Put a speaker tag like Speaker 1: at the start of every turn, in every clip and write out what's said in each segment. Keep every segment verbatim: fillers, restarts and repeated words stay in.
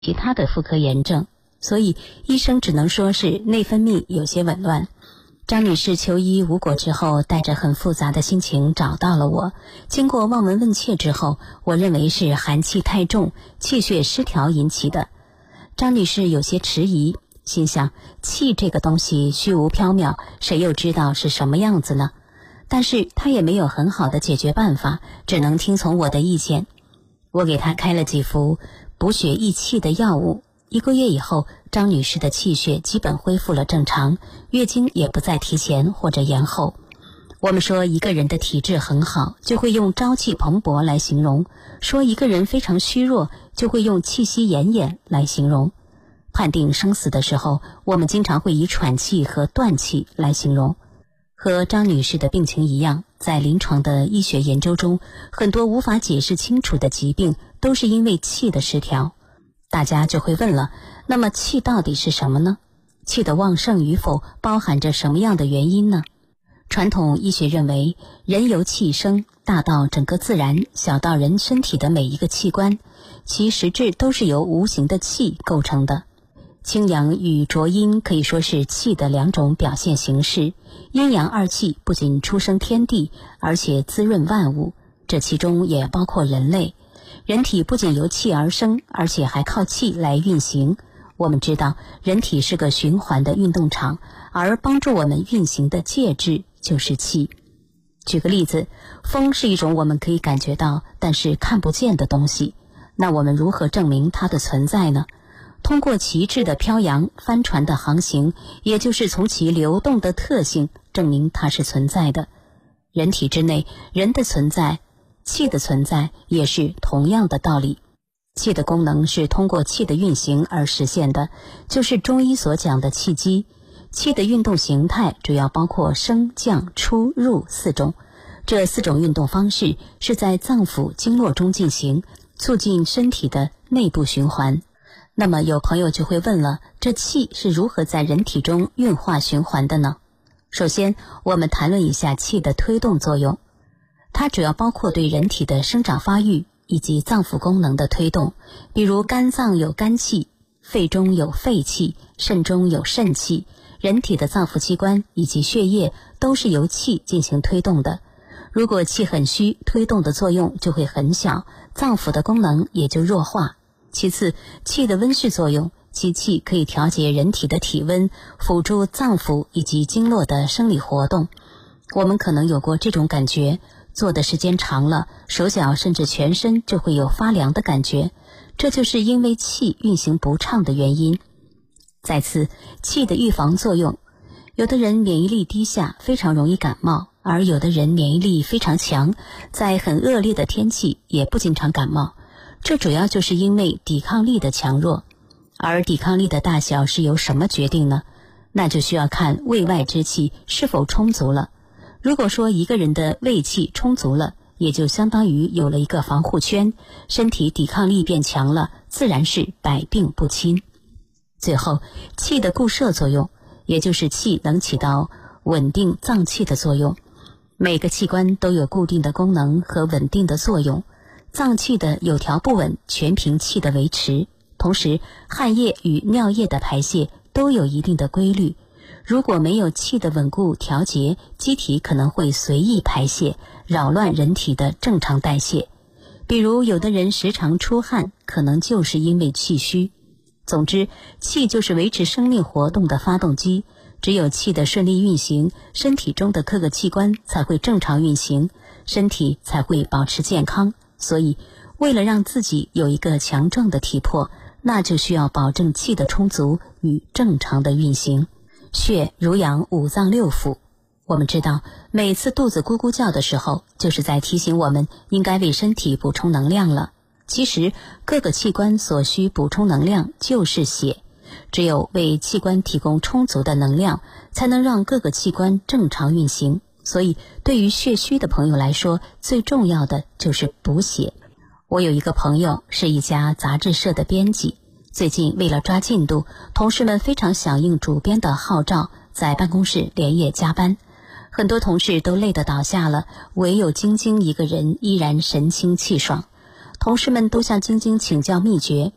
Speaker 1: 其他的妇科炎症，所以医生只能说是内分泌有些紊乱。张女士求医无果之后，带着很复杂的心情找到了我。经过望闻问切之后，我认为是寒气太重，气血失调引起的。张女士有些迟疑，心想气这个东西虚无缥缈，谁又知道是什么样子呢？但是她也没有很好的解决办法，只能听从我的意见。我给她开了几服补血益气的药物，一个月以后，张女士的气血基本恢复了正常，月经也不再提前或者延后。我们说一个人的体质很好，就会用朝气蓬勃来形容；说一个人非常虚弱，就会用气息奄奄来形容。判定生死的时候，我们经常会以喘气和断气来形容。和张女士的病情一样，在临床的医学研究中，很多无法解释清楚的疾病都是因为气的失调。大家就会问了，那么气到底是什么呢？气的旺盛与否包含着什么样的原因呢？传统医学认为，人由气生，大到整个自然，小到人身体的每一个器官，其实质都是由无形的气构成的。清阳与浊阴可以说是气的两种表现形式，阴阳二气不仅出生天地，而且滋润万物，这其中也包括人类。人体不仅由气而生，而且还靠气来运行。我们知道，人体是个循环的运动场，而帮助我们运行的介质就是气。举个例子，风是一种我们可以感觉到，但是看不见的东西。那我们如何证明它的存在呢？通过旗帜的飘扬、帆船的航行，也就是从其流动的特性证明它是存在的。人体之内，人的存在，气的存在也是同样的道理。气的功能是通过气的运行而实现的，就是中医所讲的气机。气的运动形态主要包括升降出入四种，这四种运动方式是在脏腑经络中进行，促进身体的内部循环。那么有朋友就会问了，这气是如何在人体中运化循环的呢？首先，我们谈论一下气的推动作用。它主要包括对人体的生长发育以及脏腑功能的推动，比如肝脏有肝气，肺中有肺气，肾中有肾气，人体的脏腑器官以及血液都是由气进行推动的。如果气很虚，推动的作用就会很小，脏腑的功能也就弱化。其次，气的温煦作用，其气可以调节人体的体温，辅助脏腑以及经络的生理活动。我们可能有过这种感觉，坐的时间长了，手脚甚至全身就会有发凉的感觉，这就是因为气运行不畅的原因。再次，气的预防作用，有的人免疫力低下，非常容易感冒，而有的人免疫力非常强，在很恶劣的天气也不经常感冒。这主要就是因为抵抗力的强弱，而抵抗力的大小是由什么决定呢？那就需要看胃外之气是否充足了。如果说一个人的胃气充足了，也就相当于有了一个防护圈，身体抵抗力变强了，自然是百病不侵。最后，气的固摄作用，也就是气能起到稳定脏气的作用。每个器官都有固定的功能和稳定的作用，脏气的有条不紊全凭气的维持。同时，汗液与尿液的排泄都有一定的规律，如果没有气的稳固调节，机体可能会随意排泄，扰乱人体的正常代谢。比如有的人时常出汗，可能就是因为气虚。总之，气就是维持生命活动的发动机，只有气的顺利运行，身体中的各个器官才会正常运行，身体才会保持健康。所以，为了让自己有一个强壮的体魄，那就需要保证气的充足与正常的运行。血濡养五脏六腑，我们知道每次肚子咕咕叫的时候，就是在提醒我们应该为身体补充能量了。其实各个器官所需补充能量就是血，只有为器官提供充足的能量，才能让各个器官正常运行。所以对于血虚的朋友来说，最重要的就是补血。我有一个朋友是一家杂志社的编辑，最近为了抓进度，同事们非常响应主编的号召，在办公室连夜加班。很多同事都累得倒下了，唯有晶晶一个人依然神清气爽。同事们都向晶晶请教秘诀，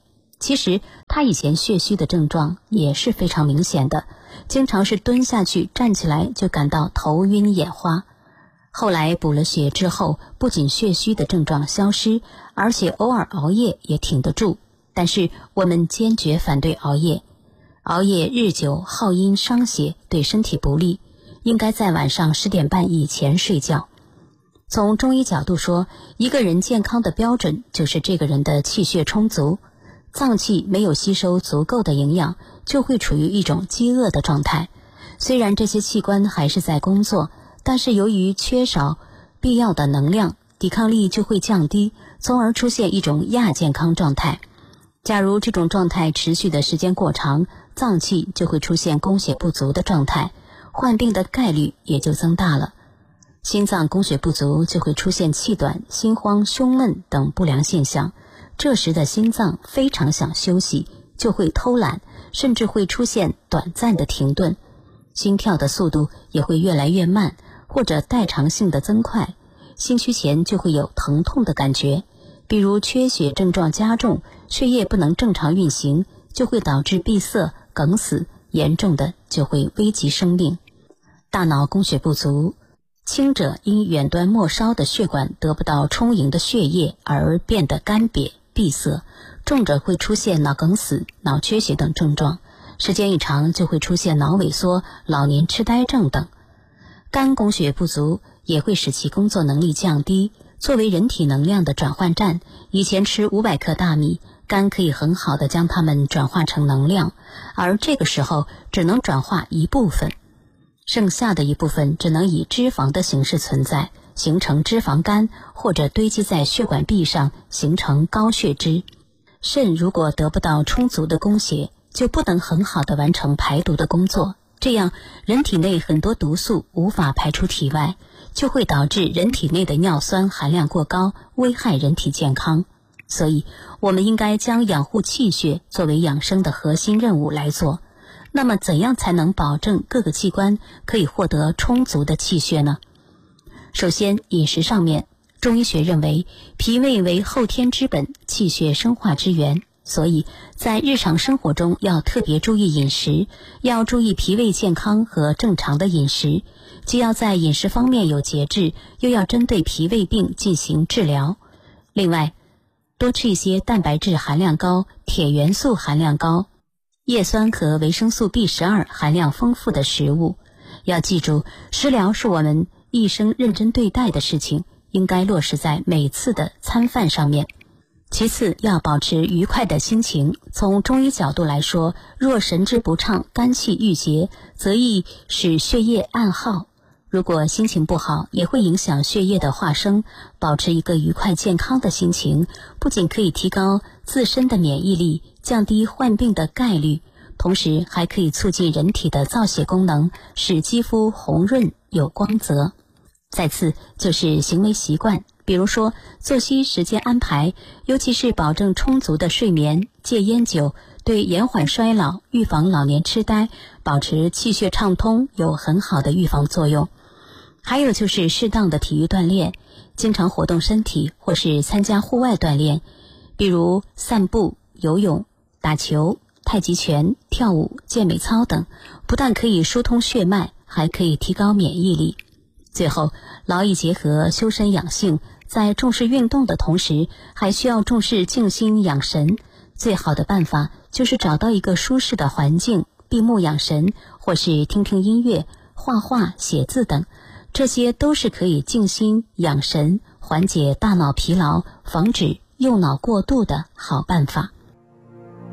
Speaker 1: 其实他以前血虚的症状也是非常明显的，经常是蹲下去站起来就感到头晕眼花。后来补了血之后，不仅血虚的症状消失，而且偶尔熬夜也挺得住。但是我们坚决反对熬夜，熬夜日久耗阴伤血，对身体不利，应该在晚上十点半以前睡觉。从中医角度说，一个人健康的标准就是这个人的气血充足，脏器没有吸收足够的营养，就会处于一种饥饿的状态。虽然这些器官还是在工作，但是由于缺少必要的能量，抵抗力就会降低，从而出现一种亚健康状态。假如这种状态持续的时间过长，脏器就会出现供血不足的状态，患病的概率也就增大了。心脏供血不足就会出现气短、心慌、胸闷等不良现象，这时的心脏非常想休息，就会偷懒，甚至会出现短暂的停顿，心跳的速度也会越来越慢，或者代偿性的增快，心虚前就会有疼痛的感觉。比如缺血症状加重，血液不能正常运行，就会导致闭塞、梗死，严重的就会危及生命。大脑供血不足，轻者因远端末梢的血管得不到充盈的血液而变得干瘪闭塞，重者会出现脑梗死、脑缺血等症状，时间一长就会出现脑萎缩、老年痴呆症等。肝供血不足也会使其工作能力降低，作为人体能量的转换站，以前吃五百克大米，肝可以很好的将它们转化成能量，而这个时候只能转化一部分，剩下的一部分只能以脂肪的形式存在，形成脂肪肝，或者堆积在血管壁上形成高血脂。肾如果得不到充足的供血，就不能很好的完成排毒的工作，这样人体内很多毒素无法排出体外，就会导致人体内的尿酸含量过高，危害人体健康。所以我们应该将养护气血作为养生的核心任务来做。那么怎样才能保证各个器官可以获得充足的气血呢？首先，饮食上面，中医学认为脾胃为后天之本，气血生化之源，所以在日常生活中要特别注意饮食，要注意脾胃健康和正常的饮食，既要在饮食方面有节制，又要针对脾胃病进行治疗。另外，多吃一些蛋白质含量高、铁元素含量高、叶酸和维生素 B 十二 含量丰富的食物。要记住，食疗是我们一生认真对待的事情，应该落实在每次的餐饭上面。其次，要保持愉快的心情。从中医角度来说，若神志不畅、肝气郁结，则易使血液暗耗。如果心情不好，也会影响血液的化生。保持一个愉快健康的心情，不仅可以提高自身的免疫力，降低患病的概率，同时还可以促进人体的造血功能，使肌肤红润有光泽。再次就是行为习惯，比如说作息时间安排，尤其是保证充足的睡眠，戒烟酒，对延缓衰老、预防老年痴呆、保持气血畅通有很好的预防作用。还有就是适当的体育锻炼，经常活动身体，或是参加户外锻炼，比如散步、游泳、打球、太极拳、跳舞、健美操等，不但可以疏通血脉，还可以提高免疫力。最后，劳逸结合，修身养性，在重视运动的同时，还需要重视静心养神。最好的办法就是找到一个舒适的环境，闭目养神，或是听听音乐、画画、写字等，这些都是可以静心养神、缓解大脑疲劳、防止右脑过度的好办法。